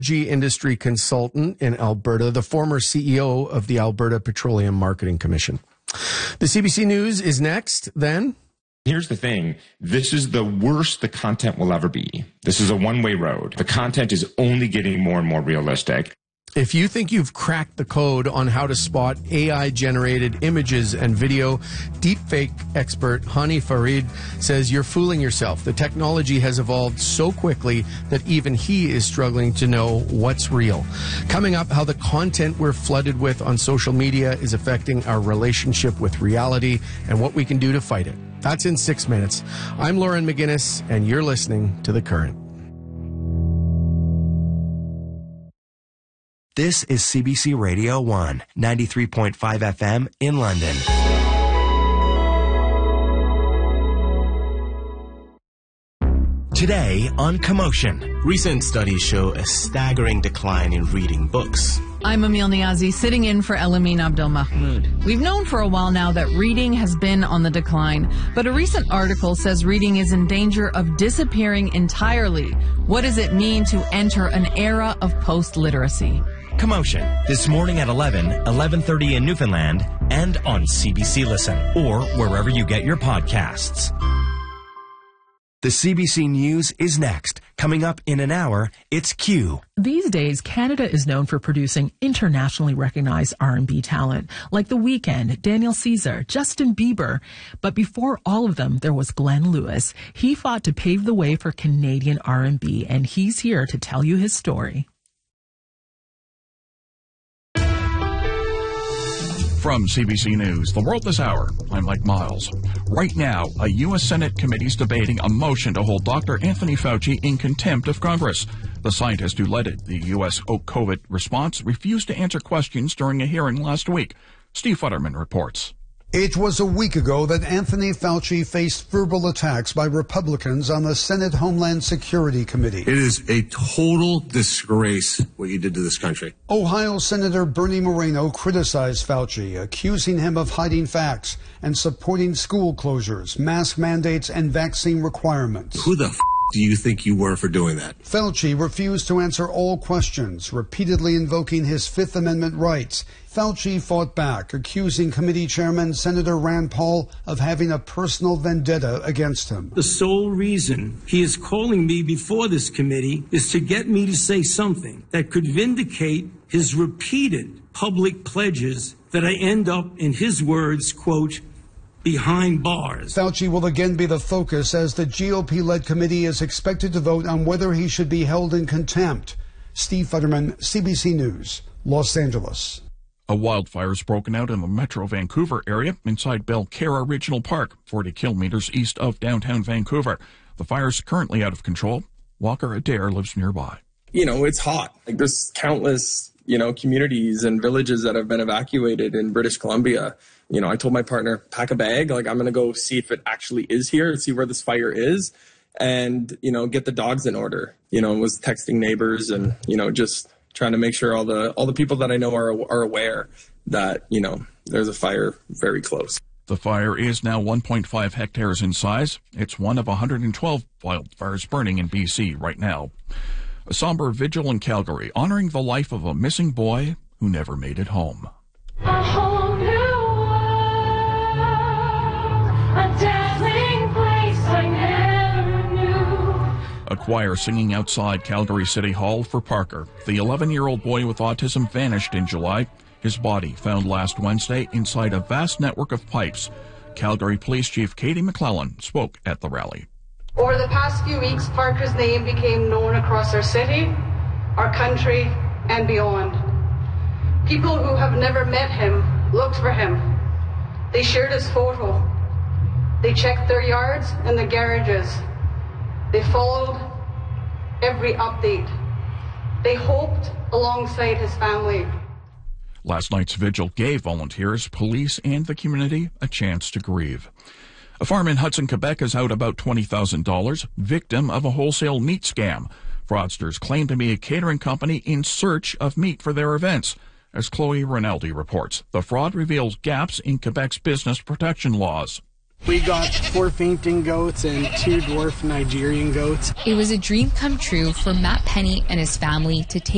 industry consultant in Alberta, the former CEO of the Alberta Petroleum Marketing Commission. The CBC News is next, then. Here's the thing. This is the worst the content will ever be. This is a one-way road. The content is only getting more and more realistic. If you think you've cracked the code on how to spot AI-generated images and video, deepfake expert Hani Farid says you're fooling yourself. The technology has evolved so quickly that even he is struggling to know what's real. Coming up, how the content we're flooded with on social media is affecting our relationship with reality and what we can do to fight it. That's in 6 minutes. I'm Lauren McGinnis, and you're listening to The Current. This is CBC Radio 1, 93.5 FM in London. Today on Commotion. Recent studies show a staggering decline in reading books. I'm Emil Niazi, sitting in for Elamin Abdel-Mahmoud. We've known for a while now that reading has been on the decline, but a recent article says reading is in danger of disappearing entirely. What does it mean to enter an era of post-literacy? Commotion, this morning at 11:30 in Newfoundland, and on CBC Listen, or wherever you get your podcasts. The CBC News is next. Coming up in an hour, it's Q. These days, Canada is known for producing internationally recognized R&B talent, like The Weeknd, Daniel Caesar, Justin Bieber. But before all of them, there was Glenn Lewis. He fought to pave the way for Canadian R&B, and he's here to tell you his story. From CBC News, The World This Hour, I'm Mike Miles. Right now, a U.S. Senate committee is debating a motion to hold Dr. Anthony Fauci in contempt of Congress. The scientist who led the U.S. COVID response refused to answer questions during a hearing last week. Steve Futterman reports. It was a week ago that Anthony Fauci faced verbal attacks by Republicans on the Senate Homeland Security Committee. It is a total disgrace what you did to this country. Ohio Senator Bernie Moreno criticized Fauci, accusing him of hiding facts and supporting school closures, mask mandates, and vaccine requirements. Who the do you think you were for doing that? Fauci refused to answer all questions, repeatedly invoking his Fifth Amendment rights. Fauci fought back, accusing committee chairman Senator Rand Paul of having a personal vendetta against him. The sole reason he is calling me before this committee is to get me to say something that could vindicate his repeated public pledges that I end up, in his words, quote, behind bars. Fauci will again be the focus as the GOP-led committee is expected to vote on whether he should be held in contempt. Steve Futterman, CBC News, Los Angeles. A wildfire has broken out in the Metro Vancouver area inside Belcarra Regional Park, 40 kilometers east of downtown Vancouver. The fire is currently out of control. Walker Adair lives nearby. You know, it's hot. Like, there's countless, communities and villages that have been evacuated in British Columbia. I told my partner, pack a bag. Like, I'm going to go see if it actually is here, see where this fire is, and, get the dogs in order. Was texting neighbors and, just trying to make sure all the people that I know are aware that, there's a fire very close. The fire is now 1.5 hectares in size. It's one of 112 wildfires burning in BC right now. A somber vigil in Calgary honoring the life of a missing boy who never made it home. A whole new world, a dazzling place I never knew. A choir singing outside Calgary City Hall for Parker. The 11-year-old boy with autism vanished in July. His body found last Wednesday inside a vast network of pipes. Calgary Police Chief Katie McClellan spoke at the rally. Over the past few weeks, Parker's name became known across our city, our country, and beyond. People who have never met him looked for him. They shared his photo. They checked their yards and the garages. They followed every update. They hoped alongside his family. Last night's vigil gave volunteers, police, and the community a chance to grieve. A farm in Hudson, Quebec is out about $20,000, victim of a wholesale meat scam. Fraudsters claim to be a catering company in search of meat for their events. As Chloe Rinaldi reports, the fraud reveals gaps in Quebec's business protection laws. We got 4 fainting goats and 2 dwarf Nigerian goats. It was a dream come true for Matt Penny and his family to take